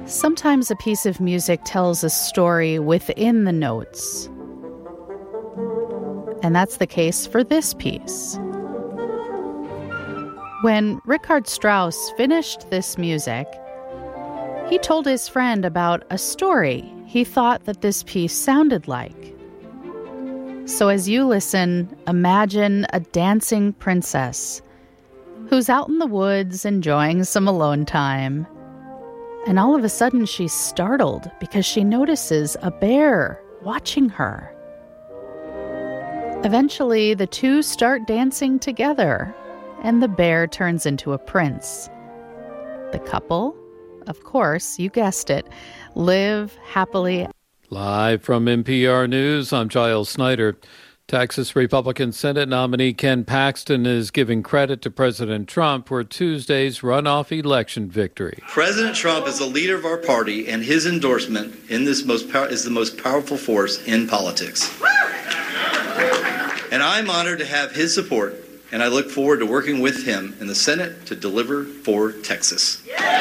Sometimes a piece of music tells a story within the notes. And that's the case for this piece. When Richard Strauss finished this music, he told his friend about a story he thought that this piece sounded like. So as you listen, imagine a dancing princess who's out in the woods enjoying some alone time. And all of a sudden she's startled because she notices a bear watching her. Eventually, the two start dancing together, and the bear turns into a prince. The couple, of course, you guessed it, live happily. Live from NPR News, I'm Giles Snyder. Texas Republican Senate nominee Ken Paxton is giving credit to President Trump for Tuesday's runoff election victory. President Trump is the leader of our party, and his endorsement in this is the most powerful force in politics. And I'm honored to have his support, and I look forward to working with him in the Senate to deliver for Texas.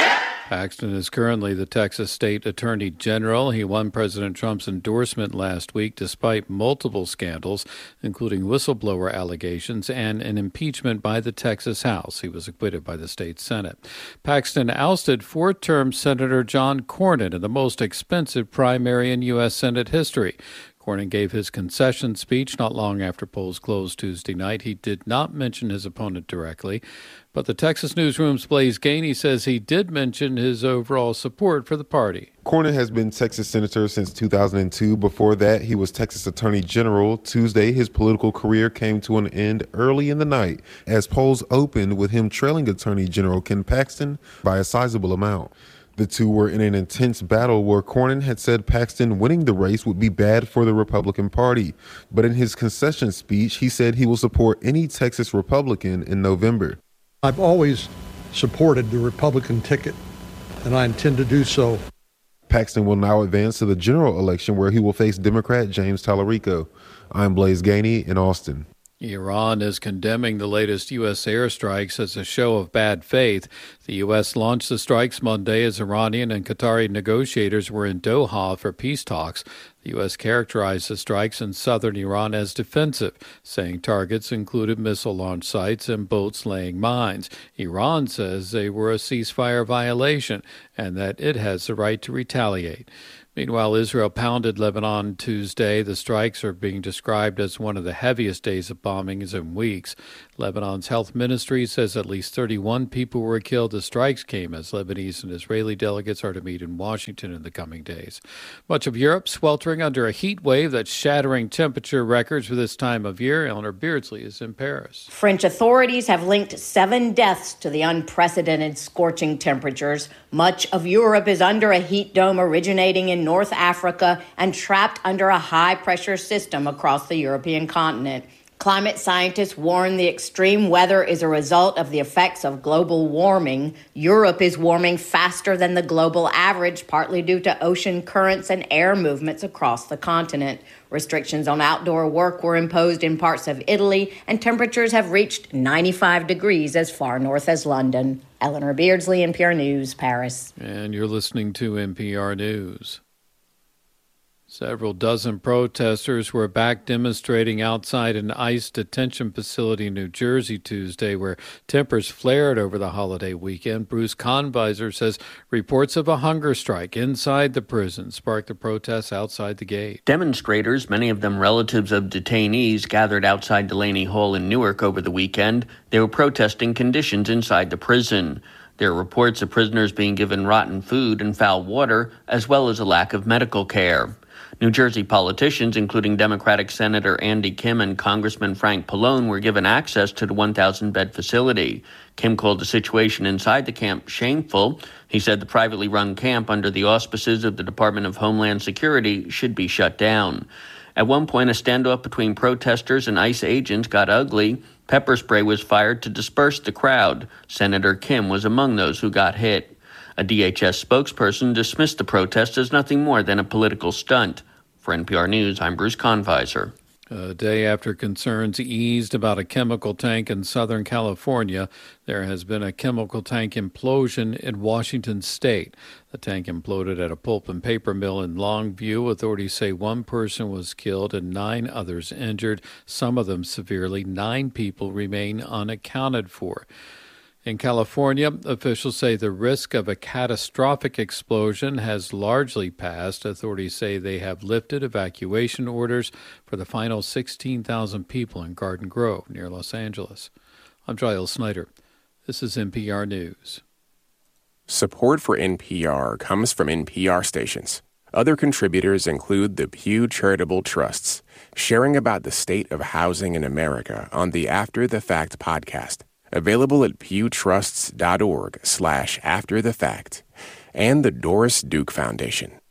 Paxton is currently the Texas State Attorney General. He won President Trump's endorsement last week despite multiple scandals, including whistleblower allegations and an impeachment by the Texas House. He was acquitted by the state Senate. Paxton ousted four-term Senator John Cornyn in the most expensive primary in U.S. Senate history. Cornyn gave his concession speech not long after polls closed Tuesday night. He did not mention his opponent directly, but the Texas Newsroom's Blaise Gainey says he did mention his overall support for the party. Cornyn has been Texas Senator since 2002. Before that, he was Texas Attorney General. Tuesday, his political career came to an end early in the night as polls opened with him trailing Attorney General Ken Paxton by a sizable amount. The two were in an intense battle where Cornyn had said Paxton winning the race would be bad for the Republican Party. But in his concession speech, he said he will support any Texas Republican in November. I've always supported the Republican ticket, and I intend to do so. Paxton will now advance to the general election where he will face Democrat James Tallarico. I'm Blaise Gainey in Austin. Iran is condemning the latest U.S. airstrikes as a show of bad faith. The U.S. launched the strikes Monday as Iranian and Qatari negotiators were in Doha for peace talks. The U.S. characterized the strikes in southern Iran as defensive, saying targets included missile launch sites and boats laying mines. Iran says they were a ceasefire violation and that it has the right to retaliate. Meanwhile, Israel pounded Lebanon Tuesday. The strikes are being described as one of the heaviest days of bombings in weeks. Lebanon's health ministry says at least 31 people were killed. The strikes came as Lebanese and Israeli delegates are to meet in Washington in the coming days. Much of Europe sweltering under a heat wave that's shattering temperature records for this time of year. Eleanor Beardsley is in Paris. French authorities have linked 7 deaths to the unprecedented scorching temperatures. Much of Europe is under a heat dome originating in North Africa and trapped under a high-pressure system across the European continent. Climate scientists warn the extreme weather is a result of the effects of global warming. Europe is warming faster than the global average, partly due to ocean currents and air movements across the continent. Restrictions on outdoor work were imposed in parts of Italy, and temperatures have reached 95 degrees as far north as London. Eleanor Beardsley, NPR News, Paris. And you're listening to NPR News. Several dozen protesters were back demonstrating outside an ICE detention facility in New Jersey Tuesday, where tempers flared over the holiday weekend. Bruce Conviser says reports of a hunger strike inside the prison sparked the protests outside the gate. Demonstrators, many of them relatives of detainees, gathered outside Delaney Hall in Newark over the weekend. They were protesting conditions inside the prison. There are reports of prisoners being given rotten food and foul water, as well as a lack of medical care. New Jersey politicians, including Democratic Senator Andy Kim and Congressman Frank Pallone, were given access to the 1,000-bed facility. Kim called the situation inside the camp shameful. He said the privately run camp under the auspices of the Department of Homeland Security should be shut down. At one point, a standoff between protesters and ICE agents got ugly. Pepper spray was fired to disperse the crowd. Senator Kim was among those who got hit. A DHS spokesperson dismissed the protest as nothing more than a political stunt. For NPR News, I'm Bruce Conviser. A day after concerns eased about a chemical tank in Southern California, there has been a chemical tank implosion in Washington state. The tank imploded at a pulp and paper mill in Longview. Authorities say one person was killed and 9 others injured, some of them severely. 9 people remain unaccounted for. In California, officials say the risk of a catastrophic explosion has largely passed. Authorities say they have lifted evacuation orders for the final 16,000 people in Garden Grove, near Los Angeles. I'm Giles Snyder. This is NPR News. Support for NPR comes from NPR stations. Other contributors include the Pew Charitable Trusts, sharing about the state of housing in America on the After the Fact podcast. Available at pewtrusts.org/afterthefact, and the Doris Duke Foundation.